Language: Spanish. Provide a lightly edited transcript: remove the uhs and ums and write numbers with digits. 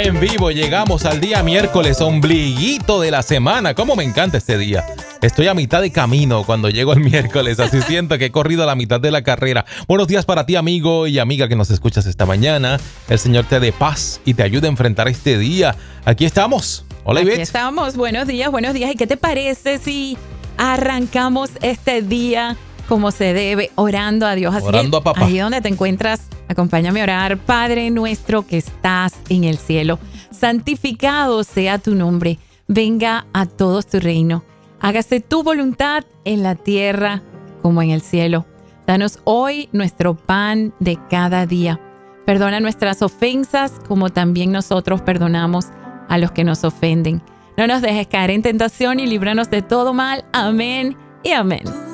en vivo. Llegamos al día miércoles, ombliguito de la semana. ¿Cómo me encanta este día? Estoy a mitad de camino cuando llego el miércoles, así siento que he corrido a la mitad de la carrera. Buenos días para ti, amigo y amiga que nos escuchas esta mañana. El Señor te dé paz y te ayude a enfrentar este día. Aquí estamos. Hola, Ivette. Aquí estamos. Buenos días, buenos días. ¿Y qué te parece si arrancamos este día como se debe, orando a Dios? Así orando a papá. Ahí donde te encuentras, acompáñame a orar. Padre nuestro que estás en el cielo, santificado sea tu nombre. Venga a todos tu reino. Hágase tu voluntad en la tierra como en el cielo. Danos hoy nuestro pan de cada día. Perdona nuestras ofensas como también nosotros perdonamos a los que nos ofenden. No nos dejes caer en tentación y líbranos de todo mal. Amén y amén.